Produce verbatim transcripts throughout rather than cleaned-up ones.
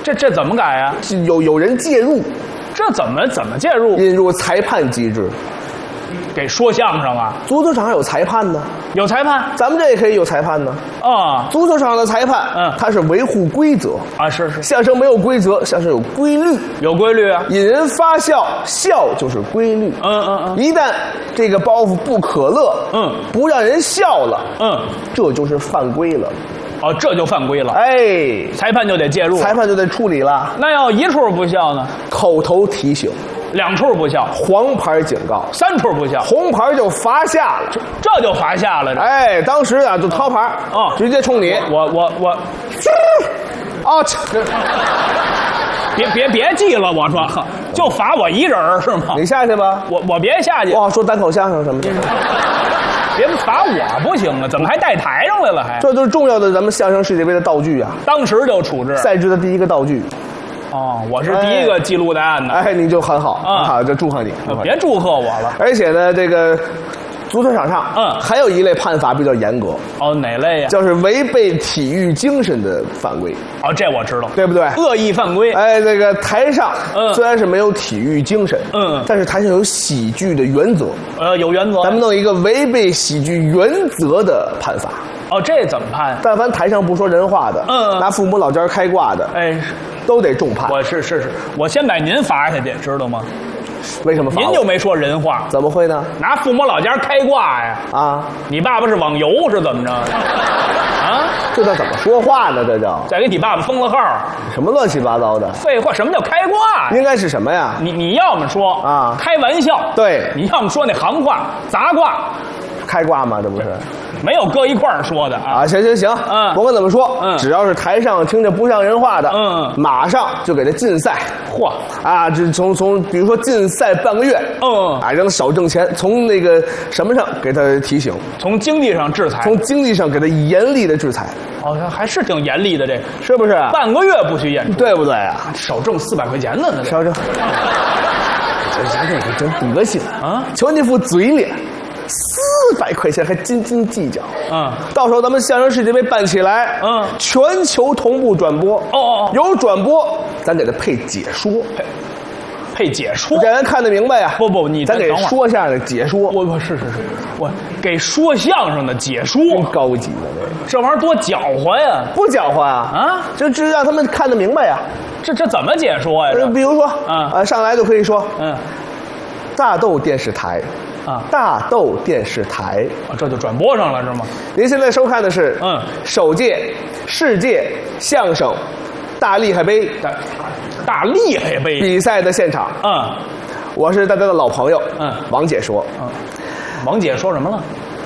这这怎么改呀？ 有有人介入， 这怎么怎么介入？ 引入裁判机制。 给说相声啊？ 足球场上有裁判呢， 有裁判， 咱们这也可以有裁判呢。 啊， 足球场上的裁判， 嗯， 他是维护规则啊，是是。 相声没有规则，相声有规律， 有规律啊。 引人发笑，笑就是规律。 嗯嗯嗯。 一旦这个包袱不可乐， 嗯， 不让人笑了， 嗯， 这就是犯规了。 哦，这就犯规了。 哎， 裁判就得介入， 裁判就得处理了。 那要一处不笑呢？ 口头提醒。 两处不笑， 黄牌警告； 三处不笑， 红牌就罚下了。 这这就罚下了。 哎，当时啊就掏牌， 哦， 直接冲你。 我我我， 啊， 别别别记了，我说就罚我一人是吗？ 你下去吧， 我我别下去。 哇，说单口相声什么的， 别罚我不行啊，怎么还带台上来了还？ 这都是重要的咱们相声世界杯的道具啊， 当时就处置赛制的第一个道具。 哦，我是第一个记录的案的。 哎，你就很好啊， 好，就祝贺你。 别祝贺我了。 而且呢，这个足球场上， 嗯， 还有一类判罚比较严格。 哦，哪类呀？ 就是违背体育精神的犯规。 哦，这我知道， 对不对？ 恶意犯规。 哎，这个台上， 嗯， 虽然是没有体育精神， 嗯， 但是台上有喜剧的原则。 呃，有原则。 咱们弄一个违背喜剧原则的判罚。 哦，这怎么判？ 但凡台上不说人话的， 嗯， 拿父母老家开挂的， 哎， 都得重判。 我是是是，我先把您罚下去，知道吗？ 为什么罚？ 您就没说人话？ 怎么会呢？ 拿父母老家开挂呀！ 啊， 你爸爸是网游是怎么着？啊， 这叫怎么说话呢？这叫再给你爸爸封了号， 什么乱七八糟的？ 废话，什么叫开挂呀？ 应该是什么呀？ 你你要么说啊， 开玩笑， 对， 你要么说那行话杂挂。 开挂吗？这不是没有搁一块儿说的啊！ 啊，行行行， 嗯， 甭管怎么说， 嗯， 只要是台上听着不像人话的， 嗯， 马上就给他禁赛。 嚯啊，这从从比如说禁赛半个月， 嗯， 啊，让他少挣钱，从那个什么上给他提醒， 从经济上制裁， 从经济上给他严厉的制裁。 好像还是挺严厉的，这是不是？ 半个月不许演出， 对不对啊？ 少挣四百块钱呢，那少挣。这这个真德行啊！ 瞧那副嘴脸。四百块钱还斤斤计较， 嗯， 到时候咱们相声世界杯办起来， 嗯， 全球同步转播， 哦哦， 有转播，咱给他配解说， 配配解说， 让人看得明白呀。 不不，你咱给说相声的解说， 我我是是是，我给说相声的解说， 真高级的这，这玩意儿多搅和呀！ 不搅和啊， 啊， 就只让他们看得明白呀。 这这怎么解说呀？ 比如说， 嗯， 呃，上来就可以说， 嗯， 大豆电视台。啊，大豆电视台， 啊，这就转播上了是吗？ 您现在收看的是嗯首届世界相声大厉害杯大大厉害杯比赛的现场。 嗯， 我是大家的老朋友， 嗯， 王姐说， 嗯，王姐说什么了？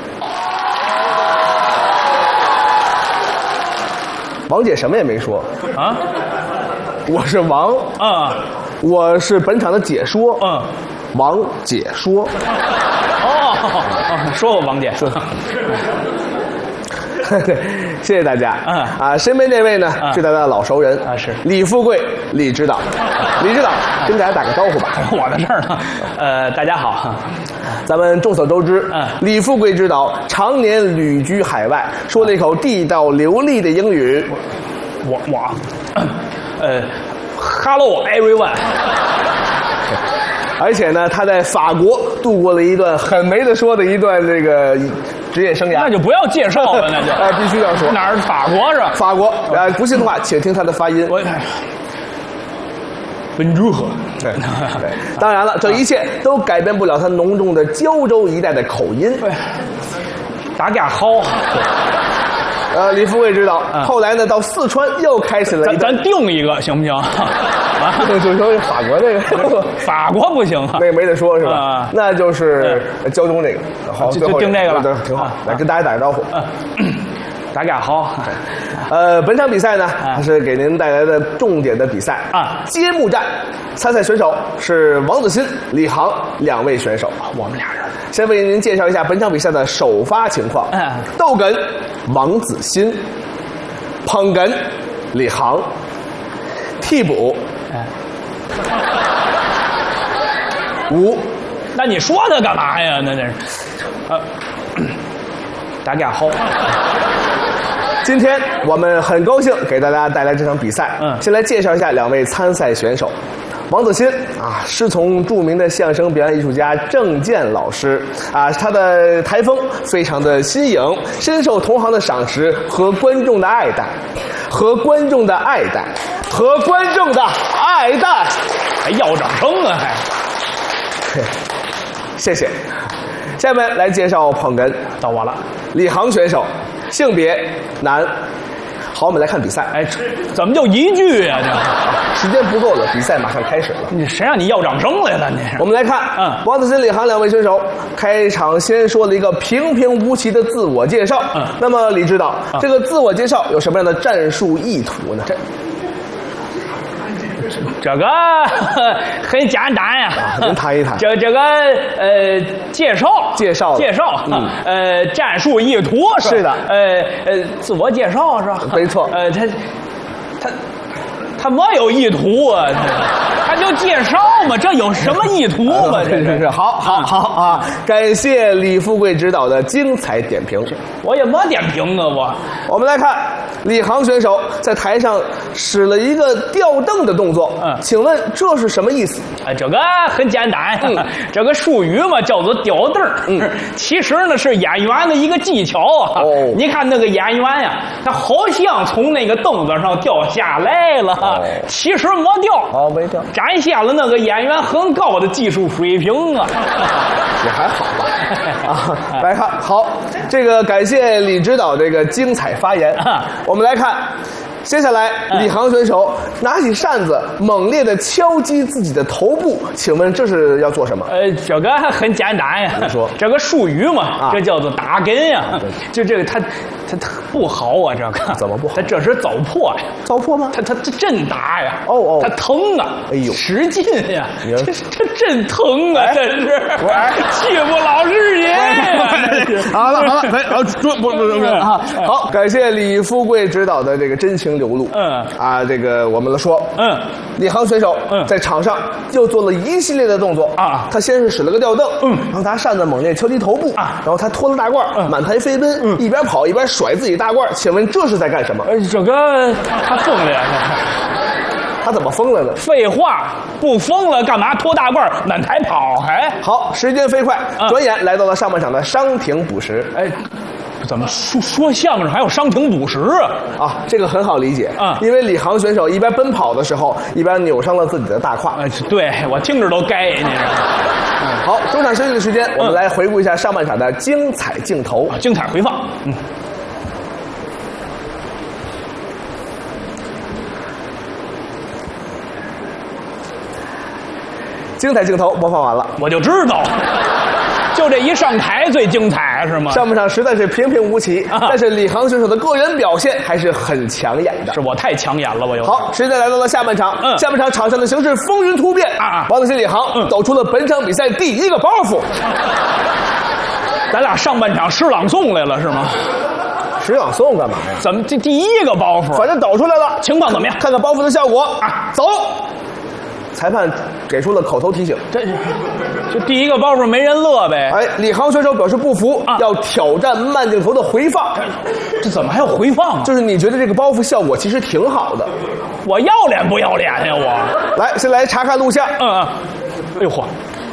王姐什么也没说啊， 我是王， 嗯， 我是本场的解说， 嗯。 王解说， 哦，哦说我王姐说， 谢谢大家。 嗯啊，身边这位呢、嗯、是大家的老熟人啊，是李富贵，李指导，李指导跟大家打个招呼吧。 我的事儿呢，呃，大家好， 咱们众所周知， 嗯， 李富贵指导常年旅居海外，说了一口地道流利的英语。 我我，呃 ，Hello everyone。 而且呢，他在法国度过了一段很没得说的一段这个职业生涯。 那就不要介绍了，那就啊，必须要说哪儿法国是吧？ 法国，啊，不信的话，请听他的发音。 我温如何？ 对对，当然了，这一切都改变不了他浓重的胶州一带的口音。 对，大家好。 呃，李富贵指导， 嗯、 后来呢，到四川又开始了一咱咱定一个行不行？ 啊，就说法国这个， 法国不行啊， 那个没得说是吧？ 啊、 那就是胶中这个，好， 就就定这个了， 对，挺好。啊、来跟大家打个招呼。 嗯、大家好。 呃，本场比赛呢，还是给您带来的重点的比赛啊， 揭幕战。参赛选手是王子鑫、李航两位选手， 我们俩人。 先为您介绍一下本场比赛的首发情况。 嗯， 逗哏王子鑫，捧哏李航，替补哎， 吴。 那你说他干嘛呀？那这是，呃，大家好。 今天我们很高兴给大家带来这场比赛。 嗯， 先来介绍一下两位参赛选手。王子欣啊，师从著名的相声表演艺术家郑健老师啊，他的台风非常的新颖，深受同行的赏识和观众的爱戴，和观众的爱戴，和观众的爱戴， 还要掌声啊！还， 谢谢。下面来介绍捧哏， 到我了。 李航选手，性别男。好，我们来看比赛。 哎，怎么就一句呀、啊？ 时间不够了，比赛马上开始了。 你谁让你要掌声来了？你我们来看，嗯，王子欣、李航两位选手开场先说了一个平平无奇的自我介绍。嗯，那么李指导，嗯、这个自我介绍有什么样的战术意图呢？这。 这个很简单呀、 啊，您谈一谈。 这这个呃，介绍介绍介绍，嗯，呃，战术意图是, 是的， 呃呃，自我介绍是吧？ 没错。 呃，他他他没有意图啊，他就介绍嘛，这有什么意图嘛？这是是好，好，好啊！感谢李富贵指导的精彩点评。 我也没点评啊，我。 我们来看李航选手在台上使了一个吊凳的动作，嗯，请问这是什么意思？ 啊，这个很简单，嗯、这个术语嘛叫做吊凳，嗯，其实呢是演员的一个技巧啊。哦，你看那个演员呀，他好像从那个凳子上掉下来了，哦、其实没掉， 哦，没掉， 展现了那个演员很高的技术水平啊。 也还好吧。啊，来看好，这个感谢李指导这个精彩发言。啊、我们来看，接下来李航选手拿起扇子，猛烈地敲击自己的头部，请问这是要做什么？ 呃，这个很简单呀。 你说这个术语嘛，啊、这叫做打根呀。就这个他他他不好啊，这个怎么不好？ 他这是糟粕呀。 糟粕吗？ 他他这真打呀。 哦哦， 他疼啊！ 哎呦， 使劲呀！这这真疼啊！真是欺负老师爷。 好了好了，来，好，不不不不啊！好，感谢李富贵指导的这个真情流露。嗯啊，这个我们说，嗯，李航选手在场上又做了一系列的动作啊。他先是使了个吊凳，嗯，然后他扇子猛烈敲击头部啊，然后他脱了大褂，满台飞奔，嗯，一边跑一边甩自己大褂。请问这是在干什么？ 呃，这个他疯了呀！ 他怎么疯了呢？ 废话，不疯了干嘛脱大褂满台跑？还好，时间飞快，转眼来到了上半场的伤停补时。 哎。怎么说说相声还有伤停补时啊？ 啊，这个很好理解啊，因为李航选手一边奔跑的时候，一边扭伤了自己的大胯。 哎，对我听着都该。你好，中场休息的时间，我们来回顾一下上半场的精彩镜头， 啊、精彩回放。嗯。 精彩镜头播放完了， 我就知道。就这一上台最精彩是吗？ 上半场实在是平平无奇，啊、但是李航选手的个人表现还是很抢眼的。 是我太抢眼了，我有。 好，时间来到了下半场，嗯，下半场场上的形势风云突变啊！王子欣、李航、嗯、抖出了本场比赛第一个包袱。 咱俩上半场诗朗诵来了是吗？ 诗朗诵干嘛呀？ 怎么这第一个包袱？ 反正抖出来了， 情况怎么样？ 看看包袱的效果啊！走。裁判给出了口头提醒， 这就第一个包袱没人乐呗。 哎，李航选手表示不服，啊、要挑战慢镜头的回放。 这怎么还要回放啊？ 就是你觉得这个包袱效果其实挺好的。 我要脸不要脸呀？我来，先来查看录像。 嗯嗯。哎呦嚯！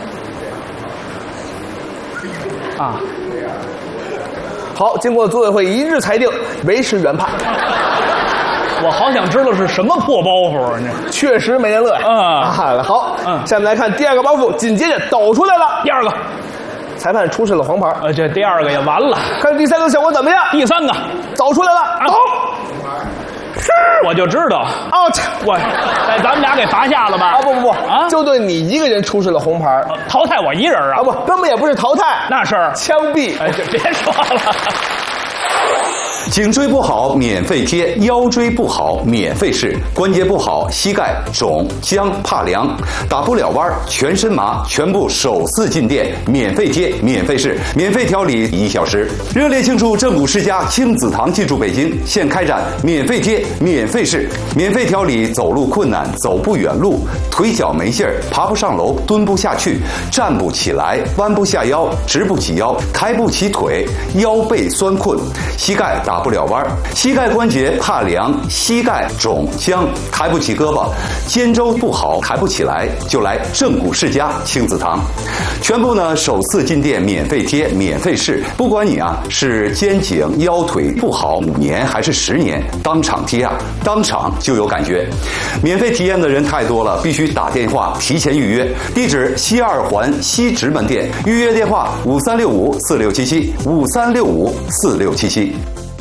啊， 好，经过组委会一致裁定，维持原判。 我好想知道是什么破包袱啊！这确实没人乐呀。嗯啊，好，嗯，下面来看第二个包袱，紧接着抖出来了。 第二个， 裁判出示了黄牌。 呃，这第二个也完了。 看第三个效果怎么样？ 第三个走出来了，走。是， 我就知道。 out， 我把咱们俩给罚下了吧？ 啊不不不啊，就对你一个人出示了红牌， 淘汰我一人啊？ 啊不，根本也不是淘汰， 那是枪毙。 哎，别说了。 颈椎不好免费贴，腰椎不好免费试，关节不好膝盖肿僵怕凉，打不了弯全身麻，全部首次进店免费贴免费试，免费调理一小时。热烈庆祝正骨世家亲子堂进驻北京，现开展免费贴免费试，免费调理走路困难、走不远路、腿脚没劲儿、爬不上楼、蹲不下去、站不起来、弯不下腰、直不起腰、抬不起腿、腰背酸困、膝盖打不不了弯，膝盖关节怕凉，膝盖肿僵，抬不起胳膊，肩周不好，抬不起来，就来正骨世家亲子堂，全部呢首次进店免费贴，免费试，不管你啊是肩颈腰腿不好五年还是十年，当场贴啊，当场就有感觉。免费体验的人太多了，必须打电话提前预约。地址西二环西直门店，预约电话五三六五四六七七五三六五四六七七。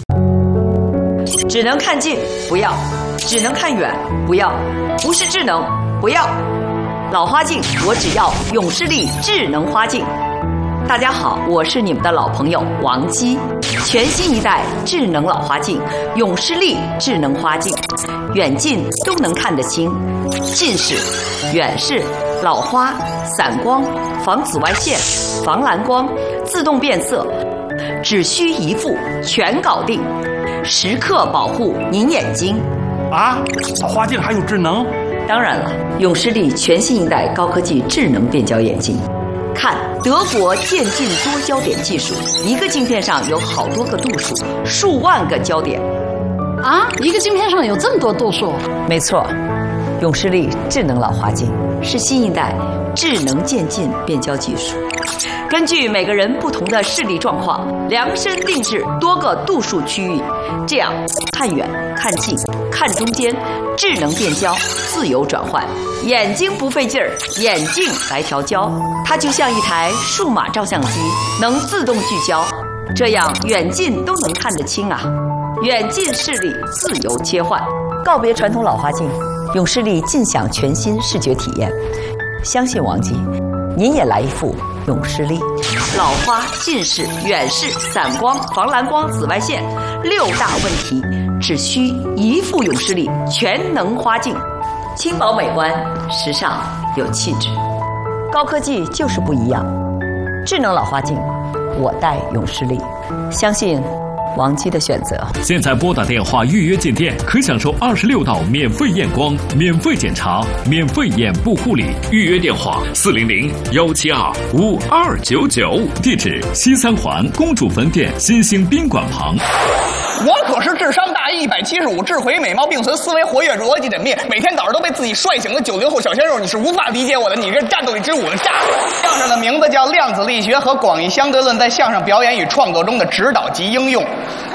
只能看近不要，只能看远不要，不是智能不要。老花镜我只要永视力智能花镜。大家好，我是你们的老朋友王姬。全新一代智能老花镜，永视力智能花镜，远近都能看得清，近视、远视、老花、散光、防紫外线、防蓝光、自动变色，只需一副全搞定，时刻保护您眼睛。 啊，老花镜还有智能？ 当然了，永视力全新一代高科技智能变焦眼镜。看德国渐进多焦点技术，一个镜片上有好多个度数，数万个焦点。 啊，一个镜片上有这么多度数？ 没错，永视力智能老花镜是新一代智能渐进变焦技术，根据每个人不同的视力状况，量身定制多个度数区域，这样看远、看近、看中间，智能变焦，自由转换，眼睛不费劲儿，眼镜来调焦，它就像一台数码照相机，能自动聚焦，这样远近都能看得清啊，远近视力自由切换，告别传统老花镜，永视力尽享全新视觉体验。相信王姬，您也来一副永视力。老花、近视、远视、散光、防蓝光、紫外线六大问题，只需一副永视力全能花镜，轻薄美观，时尚有气质，高科技就是不一样。智能老花镜，我戴永视力，相信王姬的选择。 现在拨打电话预约进店，可享受二十六道免费验光、免费检查、免费眼部护理。预约电话：四零零幺七二五二九九。地址：西三环公主坟店新兴宾馆旁。 我可是智商大一百七十五，智慧美貌并存，思维活跃，逻辑缜密，每天早上都被自己帅醒的九零后小鲜肉，你是无法理解我的，你这战斗力之五的炸。相声的名字叫量子力学和广义相对论在相声表演与创作中的指导及应用。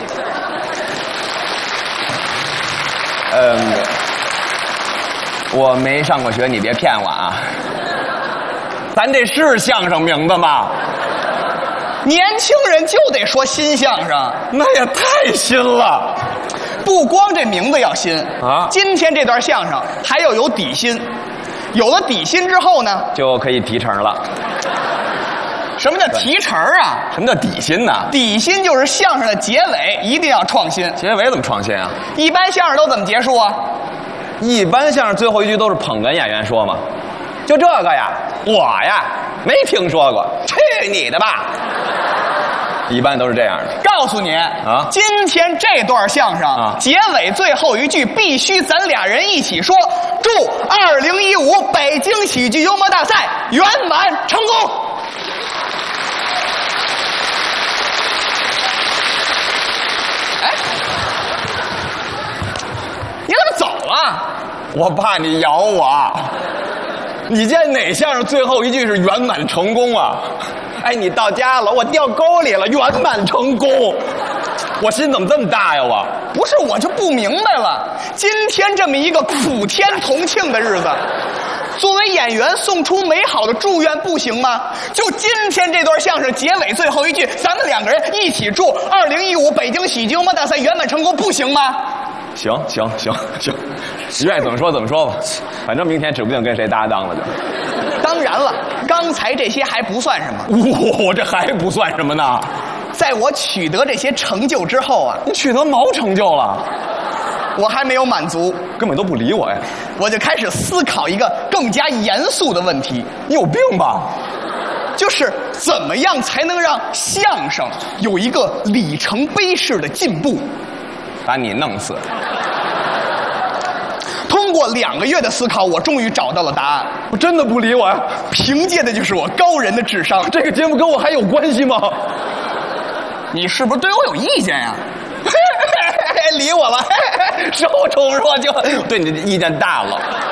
嗯，我没上过学，你别骗我啊。咱这是相声名字吗？年轻人就得说新相声， 那也太新了。 不光这名字要新啊， 今天这段相声还要有底薪。有了底薪之后呢， 就可以提成了。 什么叫提成啊？ 什么叫底薪呢？ 底薪就是相声的结尾一定要创新。 结尾怎么创新啊？ 一般相声都怎么结束啊？ 一般相声最后一句都是捧哏演员说嘛。就这个呀，我呀没听说过，去你的吧！一般都是这样的。 告诉你啊，今天这段相声啊，结尾最后一句必须咱俩人一起说：祝二零一五北京喜剧幽默大赛圆满成功。哎，你怎么走了？ 我怕你咬我。你见哪相声最后一句是圆满成功啊？哎，你到家了，我掉沟里了，圆满成功。我心怎么这么大呀？我不是，我就不明白了。今天这么一个普天同庆的日子，作为演员送出美好的祝愿不行吗？就今天这段相声结尾最后一句，咱们两个人一起祝二零一五北京喜剧幽默大赛圆满成功，不行吗？ 行行行行，你愿意怎么说怎么说吧，反正明天指不定跟谁搭档了就。 当然了，刚才这些还不算什么。 我我这还不算什么呢？ 在我取得这些成就之后啊， 你取得毛成就了？ 我还没有满足， 根本都不理我呀！ 我就开始思考一个更加严肃的问题。 你有病吧？ 就是怎么样才能让相声有一个里程碑式的进步？ 把你弄死！ 通过两个月的思考，我终于找到了答案。 我真的不理我呀！ 凭借的就是我高人的智商。 这个节目跟我还有关系吗？ 你是不是对我有意见呀？ 理我了，嘿嘿手冲说就对你的意见大了。